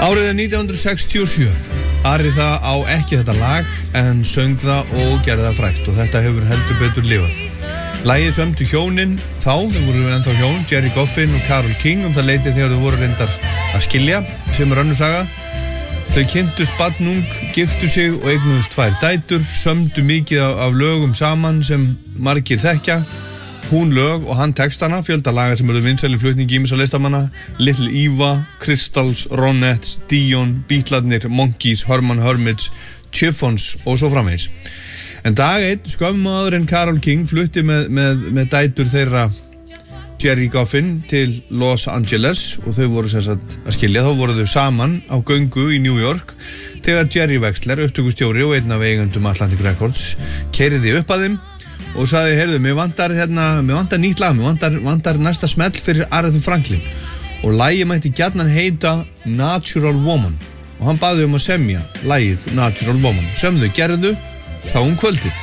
Árið er 1967. Ari það á ekki þetta lag en söng það og gerði það frægt og þetta hefur heldur betur lifað. Lagið sömdu hjónin þá, þau voru ennþá hjón, Gerry Goffin og Carole King það leitið þegar þau voru reyndar að skilja, sem önnur saga. Þau kynntust barnung, giftu sig og eignuðust 2 dætur, sömdu mikið af lögum saman sem margir þekkja. Hún lög og hann textana, fjölda laga sem eru vinsæli flutningi ýmissa listamanna, Little Eva, Crystals, Ronettes, Dion, Beatlarnir, Monkeys, Herman Hermits, Chiffons og svo framvegis. En dag einn, skömmu áður en Carole King flutti með dætur þeirra Gerry Goffin til Los Angeles og þau voru sem sagt að skilja, þá voru þau saman á göngu í New York þegar Jerry Wexler, upptökustjóri og einn af eigendum Atlantic Records, keyrði upp að þeim og sagði, heyrðu, mér vantar nýtt lag, mér vantar næsta smell fyrir Aretha Franklin og lagið mætti gjarnan heita Natural Woman og hann baði að semja lagið Natural Woman sem þau gerðu þá kvöldið.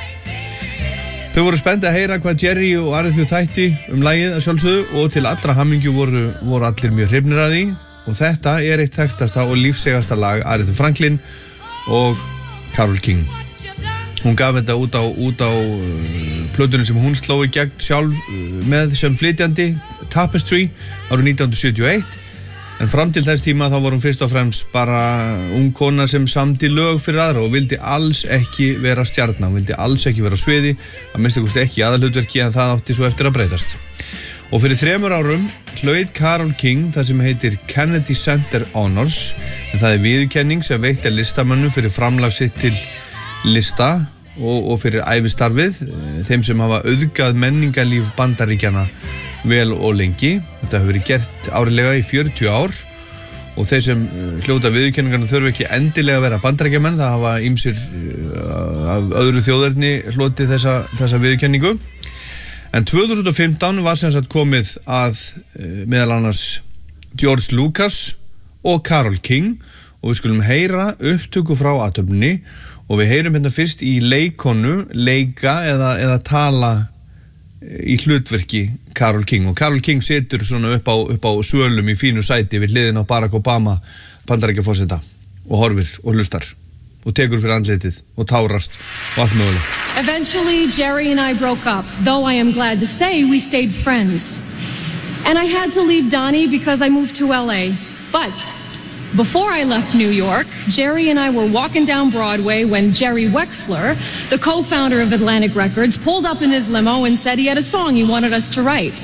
Þau voru spennt að heyra hvað Jerry og Aretha þætti lagið að sjálfsögðu og til allra hamingju voru allir mjög hrifnir að því og þetta er eitt þekktasta og lífsegasta lag Aretha Franklin og Carole King. Hún gaf þetta út á plötunni sem hún sló í gegn sjálf með sem flytjandi, Tapestry, árið 1971. En fram til þess tíma þá var hún fyrst og fremst bara ung kona sem samdi lög fyrir aðra og vildi alls ekki vera stjarna, hún vildi alls ekki vera á sviði, að minnsta kosti ekki í aðalhlutverki en það átti svo eftir að breytast. Og fyrir 3 árum hlaut Carole King það sem heitir Kennedy Center Honors, en það er viðurkenning sem veitti listamönnum fyrir framlag sitt til lista og fyrir ævistarfið þeim sem hafa auðgað menningarlíf Bandaríkjanna vel og lengi. Þetta hefur verið gert árlega í 40 ár og þeir sem hljóta viðurkenningarna þurfa ekki endilega að vera Bandaríkjamenn, það hafa ýmsir af öðru þjóðerni hlotið þessa viðurkenningu. En 2015 var sem sagt komið að meðal annars George Lucas og Carole King og við skulum heyra upptöku frá athöfninni og við heyrum hérna fyrst í leikonu leika eða tala í hlutverki Carole King og Carole King situr svona upp á svölum í fínu sæti við hliðin á Barack Obama Bandaríkjaforseta og horfir og hlustar og tekur fyrir andlitið og tárast og allt mögulegt. Eventually Jerry and I broke up, though I am glad to say we stayed friends. And I had to leave Donnie because I moved to LA. But before I left New York, Jerry and I were walking down Broadway when Jerry Wexler, the co-founder of Atlantic Records, pulled up in his limo and said he had a song he wanted us to write.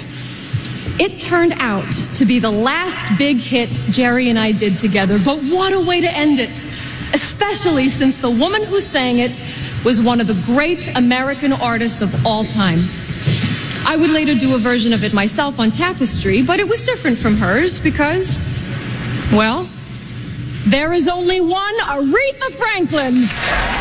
It turned out to be the last big hit Jerry and I did together, but what a way to end it, especially since the woman who sang it was one of the great American artists of all time. I would later do a version of it myself on Tapestry, but it was different from hers because, well, there is only one Aretha Franklin.